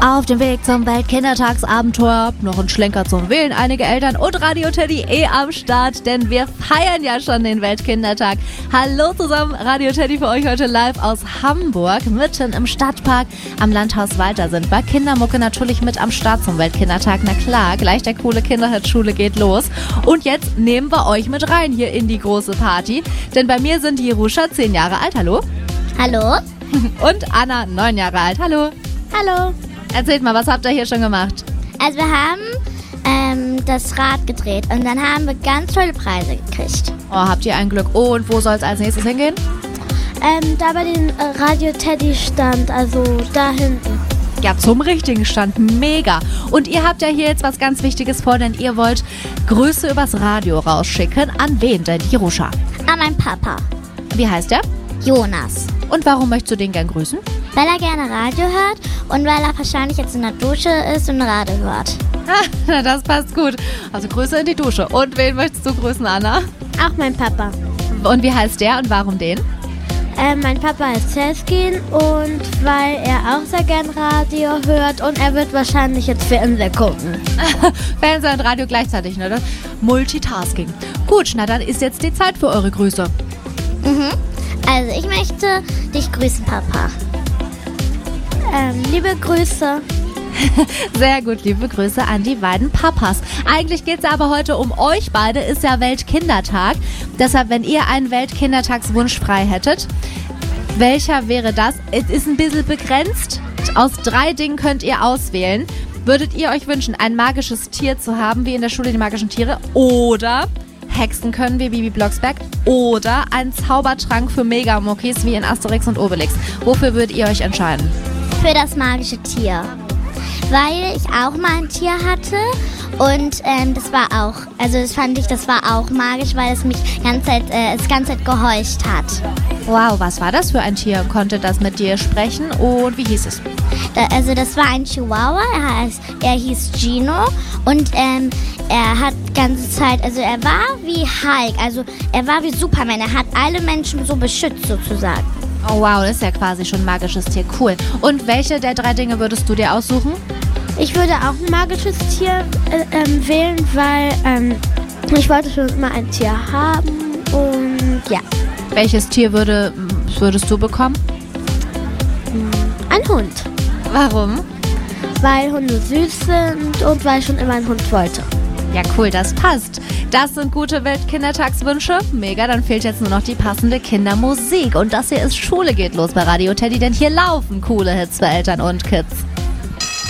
Auf dem Weg zum Weltkindertagsabenteuer, noch ein Schlenker zum Wählen, einige Eltern und Radio Teddy am Start, denn wir feiern ja schon den Weltkindertag. Hallo zusammen, Radio Teddy für euch heute live aus Hamburg, mitten im Stadtpark am Landhaus Walter sind wir. Kindermucke natürlich mit am Start zum Weltkindertag, na klar, gleich der coole Kinderhit Schule geht los. Und jetzt nehmen wir euch mit rein hier in die große Party, denn bei mir sind Jerusha 10 Jahre alt, hallo. Hallo. Und Anna 9 Jahre alt, hallo. Hallo. Erzählt mal, was habt ihr hier schon gemacht? Also wir haben das Rad gedreht und dann haben wir ganz tolle Preise gekriegt. Oh, habt ihr ein Glück. Und wo soll es als nächstes hingehen? Da bei den Radio Teddy Stand, also da hinten. Ja, zum richtigen Stand. Mega. Und ihr habt ja hier jetzt was ganz Wichtiges vor, denn ihr wollt Grüße übers Radio rausschicken. An wen denn, Jerusha? An meinen Papa. Wie heißt der? Jonas. Und warum möchtest du den gern grüßen? Weil er gerne Radio hört und weil er wahrscheinlich jetzt in der Dusche ist und Radio hört. Na, das passt gut. Also Grüße in die Dusche. Und wen möchtest du grüßen, Anna? Auch mein Papa. Und wie heißt der und warum den? Mein Papa heißt Seskin und weil er auch sehr gern Radio hört und er wird wahrscheinlich jetzt Fernsehen gucken. Fernsehen und Radio gleichzeitig, ne? Multitasking. Gut, na dann ist jetzt die Zeit für eure Grüße. Also ich möchte dich grüßen, Papa. Liebe Grüße. Sehr gut, liebe Grüße an die beiden Papas. Eigentlich geht es aber heute um euch beide, ist ja Weltkindertag. Deshalb, wenn ihr einen Weltkindertagswunsch frei hättet, welcher wäre das? Es ist ein bisschen begrenzt. Aus 3 Dingen könnt ihr auswählen. Würdet ihr euch wünschen, ein magisches Tier zu haben, wie in der Schule die magischen Tiere? Oder Hexen können wie Bibi Blocksberg? Oder einen Zaubertrank für Megamuckis wie in Asterix und Obelix? Wofür würdet ihr euch entscheiden? Für das magische Tier. Weil ich auch mal ein Tier hatte und das war auch magisch, weil es mich die ganze Zeit gehorcht hat. Wow, was war das für ein Tier? Konnte das mit dir sprechen und wie hieß es? Das war ein Chihuahua, er hieß Gino und er hat die ganze Zeit, also er war wie Hulk, also er war wie Superman, er hat alle Menschen so beschützt sozusagen. Oh wow, das ist ja quasi schon ein magisches Tier, cool. Und welche der 3 Dinge würdest du dir aussuchen? Ich würde auch ein magisches Tier wählen, weil ich wollte schon immer ein Tier haben und ja. Welches Tier würdest du bekommen? Ein Hund. Warum? Weil Hunde süß sind und weil ich schon immer einen Hund wollte. Ja, cool, das passt. Das sind gute Weltkindertagswünsche. Mega, dann fehlt jetzt nur noch die passende Kindermusik. Und das hier ist Schule geht los bei Radio Teddy, denn hier laufen coole Hits für Eltern und Kids.